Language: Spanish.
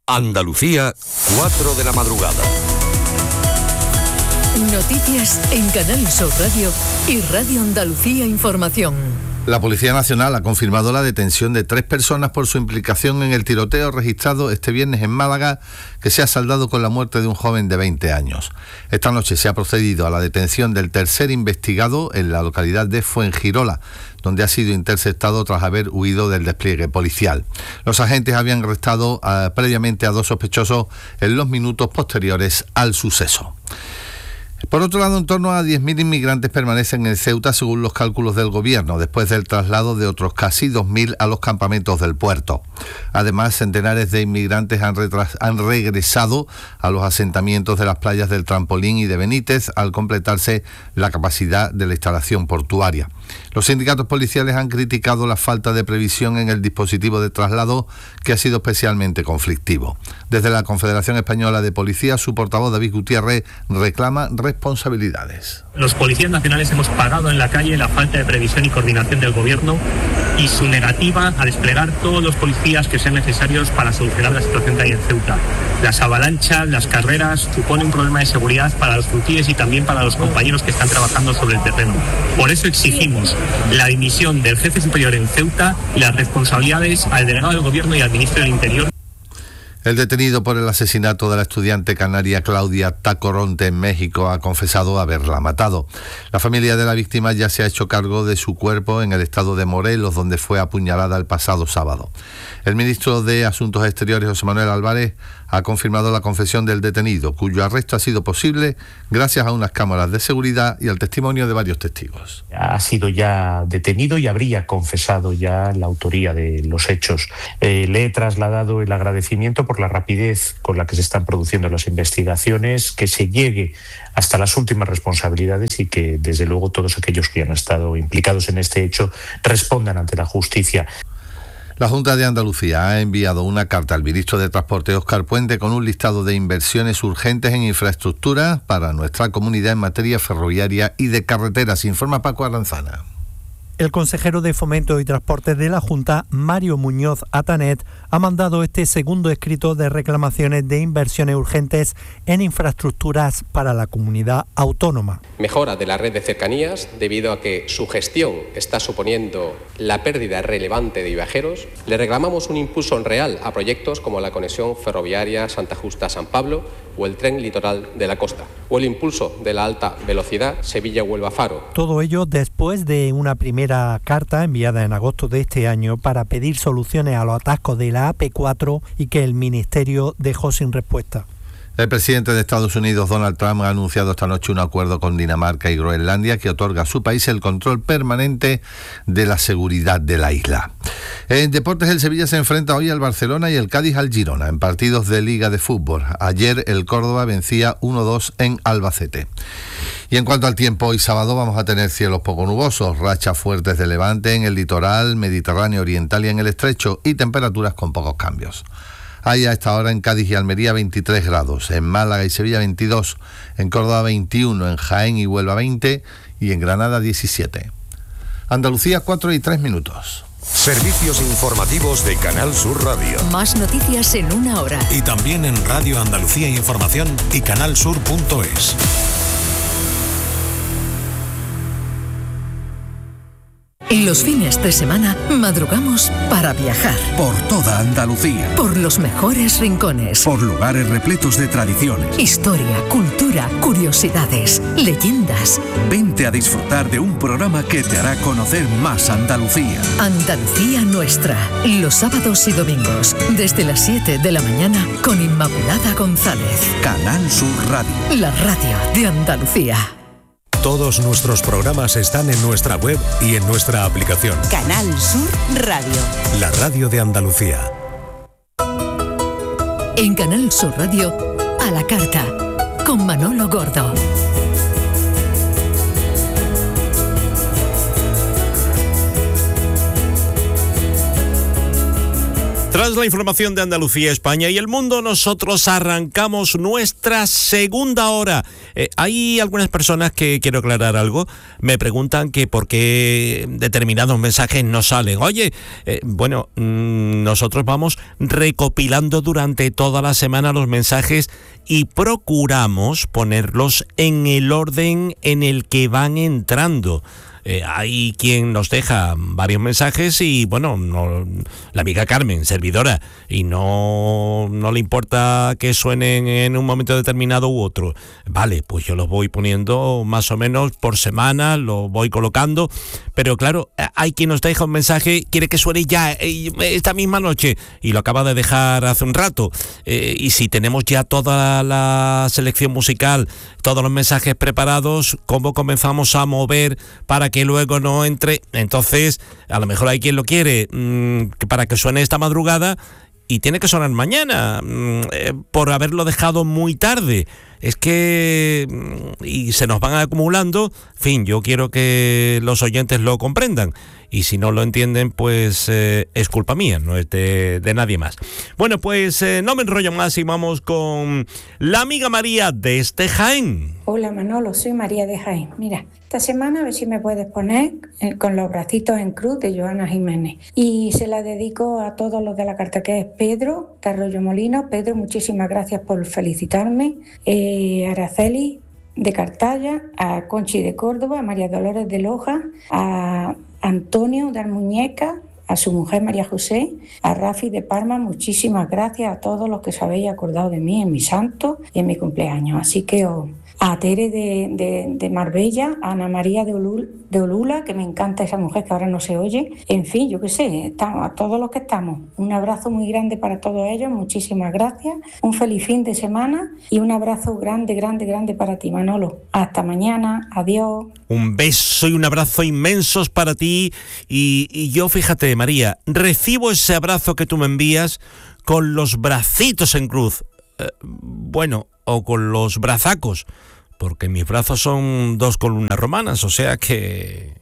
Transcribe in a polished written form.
Andalucía, 4 de la madrugada. Noticias en Canal Sur Radio y Radio Andalucía Información. La Policía Nacional ha confirmado la detención de 3 personas por su implicación en el tiroteo registrado este viernes en Málaga, que se ha saldado con la muerte de un joven de 20 años. Esta noche se ha procedido a la detención del tercer investigado en la localidad de Fuengirola, donde ha sido interceptado tras haber huido del despliegue policial. Los agentes habían arrestado previamente a 2 sospechosos en los minutos posteriores al suceso. Por otro lado, en torno a 10.000 inmigrantes permanecen en Ceuta según los cálculos del gobierno, después del traslado de otros casi 2.000 a los campamentos del puerto. Además, centenares de inmigrantes han regresado a los asentamientos de las playas del Trampolín y de Benítez al completarse la capacidad de la instalación portuaria. Los sindicatos policiales han criticado la falta de previsión en el dispositivo de traslado, que ha sido especialmente conflictivo. Desde la Confederación Española de Policía, su portavoz David Gutiérrez reclama responsabilidades. Los policías nacionales hemos pagado en la calle la falta de previsión y coordinación del gobierno y su negativa a desplegar todos los policías que sean necesarios para solucionar la situación que hay en Ceuta. Las avalanchas, las carreras suponen un problema de seguridad para los frutíes y también para los compañeros que están trabajando sobre el terreno. Por eso exigimos la dimisión del jefe superior en Ceuta y las responsabilidades al delegado del gobierno y al ministro del Interior. El detenido por el asesinato de la estudiante canaria Claudia Tacoronte en México ha confesado haberla matado. La familia de la víctima ya se ha hecho cargo de su cuerpo en el estado de Morelos, donde fue apuñalada el pasado sábado. El ministro de Asuntos Exteriores, José Manuel Álvarez, ha confirmado la confesión del detenido, cuyo arresto ha sido posible gracias a unas cámaras de seguridad y al testimonio de varios testigos. Ha sido ya detenido y habría confesado ya la autoría de los hechos. Le he trasladado el agradecimiento por la rapidez con la que se están produciendo las investigaciones, que se llegue hasta las últimas responsabilidades y que, desde luego, todos aquellos que han estado implicados en este hecho respondan ante la justicia. La Junta de Andalucía ha enviado una carta al ministro de Transporte, Óscar Puente, con un listado de inversiones urgentes en infraestructura para nuestra comunidad en materia ferroviaria y de carreteras, informa Paco Aranzana. El consejero de Fomento y Transporte de la Junta, Mario Muñoz Atanet, ha mandado este segundo escrito de reclamaciones de inversiones urgentes en infraestructuras para la comunidad autónoma. Mejora de la red de cercanías debido a que su gestión está suponiendo la pérdida relevante de viajeros. Le reclamamos un impulso real a proyectos como la conexión ferroviaria Santa Justa-San Pablo o el tren litoral de la costa, o el impulso de la alta velocidad Sevilla-Huelva-Faro. Todo ello después de una primera carta enviada en agosto de este año para pedir soluciones a los atascos de la AP4 y que el Ministerio dejó sin respuesta. El presidente de Estados Unidos, Donald Trump, ha anunciado esta noche un acuerdo con Dinamarca y Groenlandia que otorga a su país el control permanente de la seguridad de la isla. En deportes, el Sevilla se enfrenta hoy al Barcelona y el Cádiz al Girona en partidos de Liga de Fútbol. Ayer el Córdoba vencía 1-2 en Albacete. Y en cuanto al tiempo, hoy sábado vamos a tener cielos poco nubosos, rachas fuertes de levante en el litoral, Mediterráneo oriental y en el estrecho, y temperaturas con pocos cambios. Hay a esta hora en Cádiz y Almería 23 grados, en Málaga y Sevilla 22, en Córdoba 21, en Jaén y Huelva 20 y en Granada 17. Andalucía, 4:03. Servicios informativos de Canal Sur Radio. Más noticias en una hora. Y también en Radio Andalucía Información y canalsur.es. Los fines de semana madrugamos para viajar. Por toda Andalucía. Por los mejores rincones. Por lugares repletos de tradiciones. Historia, cultura, curiosidades, leyendas. Vente a disfrutar de un programa que te hará conocer más Andalucía. Andalucía Nuestra. Los sábados y domingos, desde las 7 de la mañana, con Inmaculada González. Canal Sur Radio. La radio de Andalucía. Todos nuestros programas están en nuestra web y en nuestra aplicación. Canal Sur Radio. La radio de Andalucía. En Canal Sur Radio, a la carta, con Manolo Gordo. Tras la información de Andalucía, España y el mundo, nosotros arrancamos nuestra segunda hora. Hay algunas personas que quiero aclarar algo. Me preguntan que por qué determinados mensajes no salen. Oye, nosotros vamos recopilando durante toda la semana los mensajes y procuramos ponerlos en el orden en el que van entrando. Hay quien nos deja varios mensajes y la amiga Carmen, servidora, y no le importa que suenen en un momento determinado u otro. Vale, pues yo los voy poniendo más o menos por semana, los voy colocando, pero claro, hay quien nos deja un mensaje, quiere que suene ya esta misma noche y lo acaba de dejar hace un rato. Y si tenemos ya toda la selección musical, todos los mensajes preparados, ¿cómo comenzamos a mover para que luego no entre? Entonces, a lo mejor hay quien lo quiere para que suene esta madrugada y tiene que sonar mañana por haberlo dejado muy tarde. Es que y se nos van acumulando. En fin, yo quiero que los oyentes lo comprendan y si no lo entienden, pues es culpa mía, no es de nadie más. Bueno, pues no me enrollo más y vamos con la amiga María desde Jaén. Hola Manolo, soy María de Jaén. Mira, esta semana a ver si me puedes poner con los bracitos en cruz de Joana Jiménez. Y se la dedico a todos los de la carta, que es Pedro de Arroyo Molino. Pedro, muchísimas gracias por felicitarme. Araceli de Cartaya, a Conchi de Córdoba, a María Dolores de Loja, a Antonio de Almuñeca, a su mujer María José, a Rafi de Parma. Muchísimas gracias a todos los que os habéis acordado de mí en mi santo y en mi cumpleaños. Así que a Tere de Marbella, a Ana María de Olula, que me encanta esa mujer que ahora no se oye. En fin, yo qué sé, a todos los que estamos. Un abrazo muy grande para todos ellos, muchísimas gracias. Un feliz fin de semana y un abrazo grande, grande, grande para ti, Manolo. Hasta mañana, adiós. Un beso y un abrazo inmensos para ti. Y yo, fíjate, María, recibo ese abrazo que tú me envías con los bracitos en cruz. O con los brazacos, porque mis brazos son 2 columnas romanas, o sea que